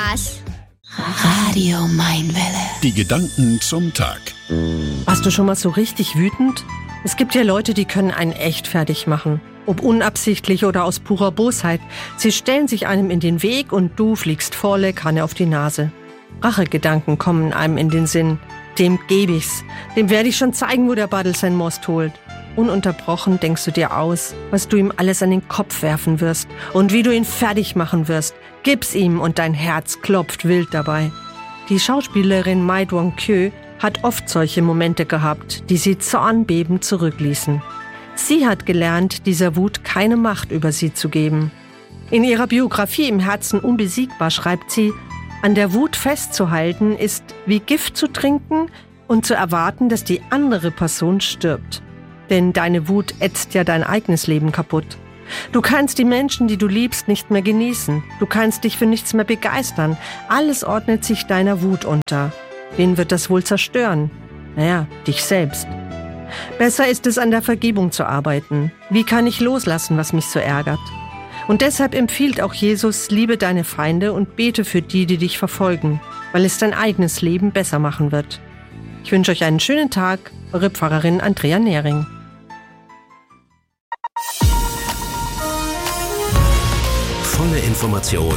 was? Radio Mainwelle. Die Gedanken zum Tag. Warst du schon mal so richtig wütend? Es gibt ja Leute, die können einen echt fertig machen. Ob unabsichtlich oder aus purer Bosheit. Sie stellen sich einem in den Weg und du fliegst volle Kanne auf die Nase. Rachegedanken kommen einem in den Sinn. Dem geb ich's. Dem werde ich schon zeigen, wo der Badl sein Most holt. Ununterbrochen denkst du dir aus, was du ihm alles an den Kopf werfen wirst und wie du ihn fertig machen wirst. Gib's ihm und dein Herz klopft wild dabei. Die Schauspielerin Mai Dong-kyo hat oft solche Momente gehabt, die sie zornbebend zurückließen. Sie hat gelernt, dieser Wut keine Macht über sie zu geben. In ihrer Biografie Im Herzen unbesiegbar schreibt sie, an der Wut festzuhalten ist wie Gift zu trinken und zu erwarten, dass die andere Person stirbt. Denn deine Wut ätzt ja dein eigenes Leben kaputt. Du kannst die Menschen, die du liebst, nicht mehr genießen. Du kannst dich für nichts mehr begeistern. Alles ordnet sich deiner Wut unter. Wen wird das wohl zerstören? Naja, dich selbst. Besser ist es, an der Vergebung zu arbeiten. Wie kann ich loslassen, was mich so ärgert? Und deshalb empfiehlt auch Jesus, liebe deine Feinde und bete für die, die dich verfolgen, weil es dein eigenes Leben besser machen wird. Ich wünsche euch einen schönen Tag, eure Pfarrerin Andrea Nehring. Volle Information